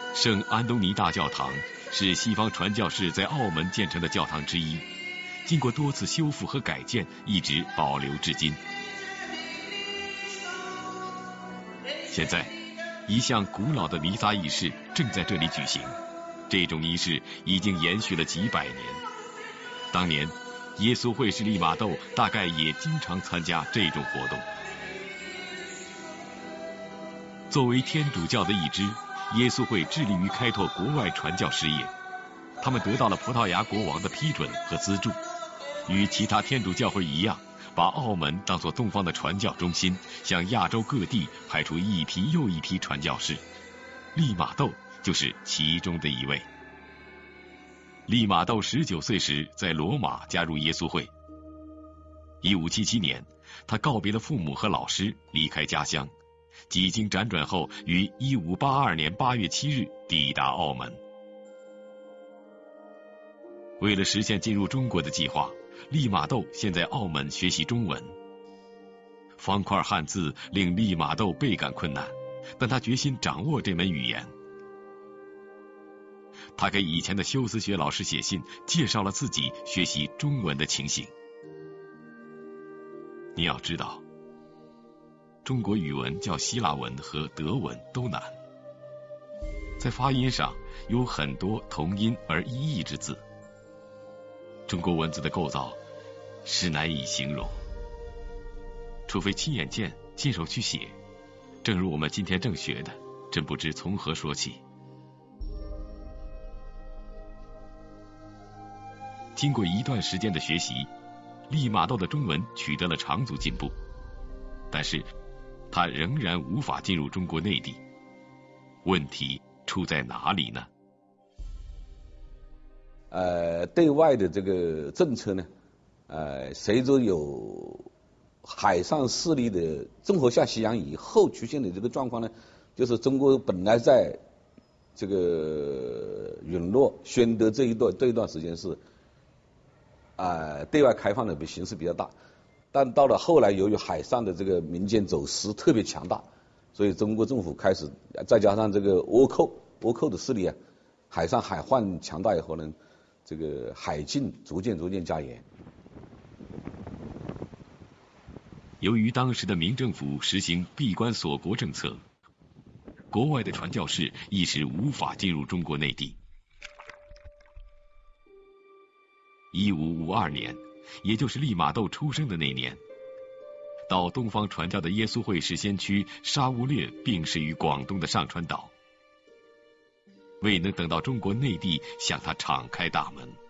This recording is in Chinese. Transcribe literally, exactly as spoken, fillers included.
圣安东尼大教堂是西方传教士在澳门建成的教堂之一，经过多次修复和改建，一直保留至今。现在，一项古老的弥撒仪式正在这里举行，这种仪式已经延续了几百年。当年，耶稣会士利玛窦大概也经常参加这种活动。作为天主教的一支，耶稣会致力于开拓国外传教事业。他们得到了葡萄牙国王的批准和资助，与其他天主教会一样，把澳门当作东方的传教中心，向亚洲各地派出一批又一批传教士。利玛窦就是其中的一位。利玛窦十九岁时在罗马加入耶稣会。一五七七年，他告别了父母和老师，离开家乡，几经辗转后，于一五八二年八月七日抵达澳门。为了实现进入中国的计划，利玛窦先在澳门学习中文。方块汉字令利玛窦倍感困难，但他决心掌握这门语言。他给以前的修辞学老师写信，介绍了自己学习中文的情形。你要知道，中国语文较希腊文和德文都难，在发音上有很多同音而异义之字。中国文字的构造是难以形容，除非亲眼见、亲手去写。正如我们今天正学的，真不知从何说起。经过一段时间的学习，利玛窦的中文取得了长足进步，但是他仍然无法进入中国内地。问题出在哪里呢？ 呃，对外的这个政策呢，呃，随着有海上势力的综合下西洋以后出现的这个状况呢，就是中国本来在这个允诺宣德这一段这一段时间是啊、呃、对外开放的形势比较大，但到了后来，由于海上的这个民间走私特别强大，所以中国政府开始再加上这个倭寇倭寇的势力啊，海上海患强大以后呢，这个海禁逐渐逐渐加严。 由于当时的明政府实行闭关锁国政策，国外的传教士一时无法进入中国内地。一五五二年，也就是利玛窦出生的那年，到东方传教的耶稣会士先驱沙乌略病逝于广东的上川岛，未能等到中国内地向他敞开大门。